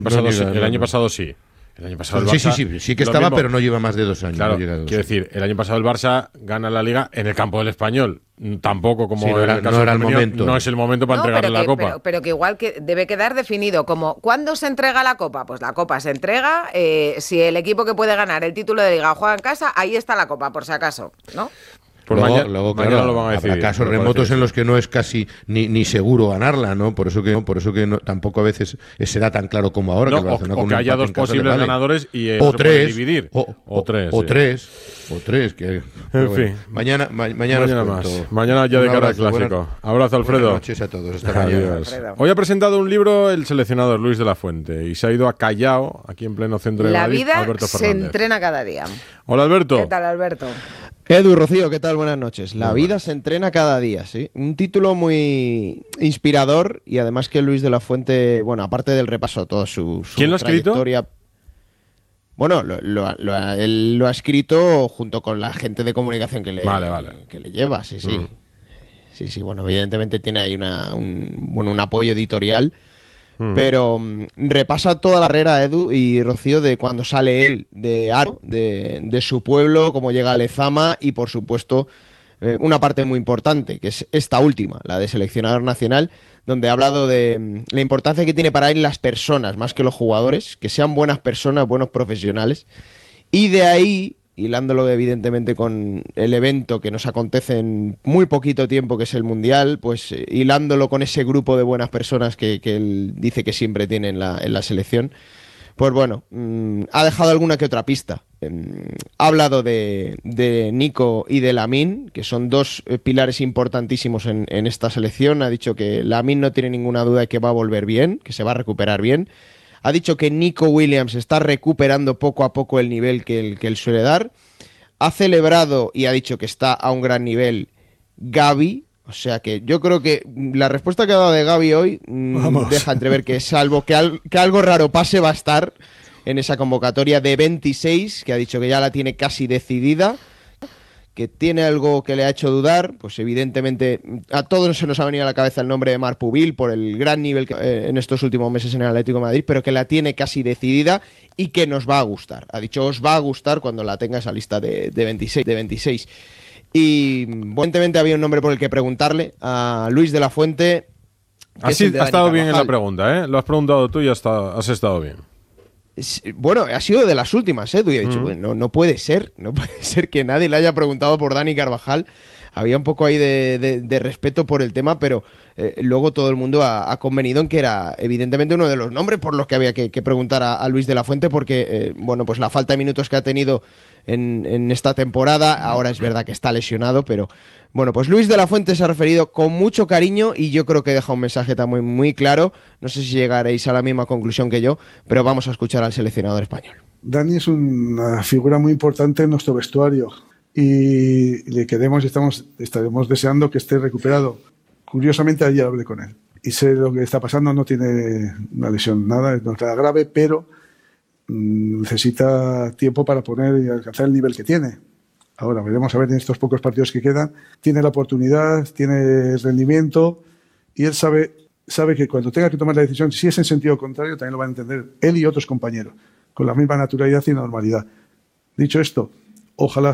El año pasado sí. El año pasado el Barça, sí que estaba, pero no lleva más de 2 años. Claro, no llega a 2 quiero años. decir, el año pasado el Barça gana la Liga en el campo del Español. Tampoco como Sí, no era el momento. No es el momento para entregarle la Copa. Pero que igual que debe quedar definido como ¿cuándo se entrega la Copa? Pues la Copa se entrega, si el equipo que puede ganar el título de Liga juega en casa, ahí está la Copa, por si acaso, ¿no? Pues luego, mañana claro, lo van a decidir. habrá casos remotos en los que no es casi ni seguro ganarla, ¿no? Por eso que no, tampoco a veces se da tan claro como ahora. No, que el Barcelona o con que un haya empate dos en casa posibles le vale. ganadores y o no se puede tres, dividir. o tres. Que, en bueno, fin. Mañana más. Mañana ya de cara al clásico. Abrazo, Alfredo. Buenas noches a todos. Hasta mañana. Alfredo. Hoy ha presentado un libro el seleccionador Luis de la Fuente y se ha ido a Callao, aquí en pleno centro de La Madrid, vida Alberto se Fernández. entrena cada día. Hola, Alberto. ¿Qué tal, Alberto? Edu, Rocío, ¿qué tal? Buenas noches. La vida se entrena cada día, ¿sí? Un título muy inspirador y además que Luis de la Fuente, bueno, aparte del repaso a toda su ¿Quién lo ha escrito? trayectoria. Bueno, él lo ha escrito junto con la gente de comunicación que le lleva, sí. Sí, bueno, evidentemente tiene ahí un apoyo editorial. Pero repasa toda la carrera, Edu y Rocío, de cuando sale él de Aro, de su pueblo, cómo llega a Lezama y, por supuesto, una parte muy importante, que es esta última, la de seleccionador nacional, donde ha hablado de la importancia que tiene para él las personas, más que los jugadores, que sean buenas personas, buenos profesionales. Y de ahí, hilándolo evidentemente con el evento que nos acontece en muy poquito tiempo, que es el Mundial, pues hilándolo con ese grupo de buenas personas que él dice que siempre tiene en la selección, pues bueno, ha dejado alguna que otra pista. Ha hablado de Nico y de Lamine, que son dos pilares importantísimos en esta selección. Ha dicho que Lamine no tiene ninguna duda de que va a volver bien, que se va a recuperar bien. Ha dicho que Nico Williams está recuperando poco a poco el nivel que él suele dar. Ha celebrado y ha dicho que está a un gran nivel Gavi. O sea que yo creo que la respuesta que ha dado de Gavi hoy deja entrever que salvo que algo raro pase va a estar en esa convocatoria de 26, que ha dicho que ya la tiene casi decidida, que tiene algo que le ha hecho dudar. Pues evidentemente a todos se nos ha venido a la cabeza el nombre de Marc Pubil por el gran nivel que, en estos últimos meses en el Atlético de Madrid, pero que la tiene casi decidida y que nos va a gustar. Ha dicho, os va a gustar cuando la tenga esa lista de 26. Y evidentemente había un nombre por el que preguntarle a Luis de la Fuente. Ha estado bien en la pregunta, ¿eh? Lo has preguntado tú y has estado bien. Bueno, ha sido de las últimas, ¿eh? Tú, y he dicho, bueno, no puede ser que nadie le haya preguntado por Dani Carvajal. Había un poco ahí de respeto por el tema, pero luego todo el mundo ha convenido en que era evidentemente uno de los nombres por los que había que preguntar a Luis de la Fuente, porque bueno, pues la falta de minutos que ha tenido en esta temporada, ahora es verdad que está lesionado, pero bueno, pues Luis de la Fuente se ha referido con mucho cariño y yo creo que deja un mensaje también muy claro. No sé si llegaréis a la misma conclusión que yo, pero vamos a escuchar al seleccionador español. Dani es una figura muy importante en nuestro vestuario y le queremos y estaremos deseando que esté recuperado. Curiosamente ayer hablé con él y sé lo que está pasando. No tiene una lesión, nada, no está grave, pero necesita tiempo para poner y alcanzar el nivel que tiene. Ahora veremos a ver en estos pocos partidos que quedan. Tiene la oportunidad, tiene el rendimiento y él sabe que cuando tenga que tomar la decisión, si es en sentido contrario, también lo van a entender él y otros compañeros con la misma naturalidad y normalidad. Dicho esto, ojalá